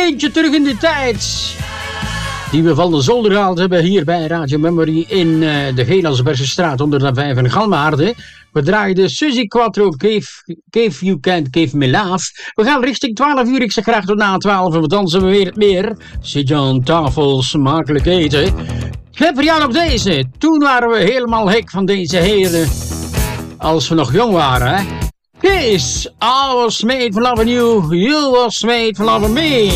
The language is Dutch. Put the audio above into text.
Eentje terug in de tijd. Die we van de zolder gehaald hebben hier bij Radio Memory in de Gelasbergse straat onder de 5 in Galmaarden. We draaiden Suzy Quattro, Cave You Can't Give Me Love. We gaan richting 12 uur, ik zeg graag tot na 12 en we dansen we weer het meer. Zit je aan tafel, smakelijk eten. Ik heb voor jou nog deze. Toen waren we helemaal hek van deze heren. Als we nog jong waren, hè. Kiss, I was made for loving you, you was made for loving me.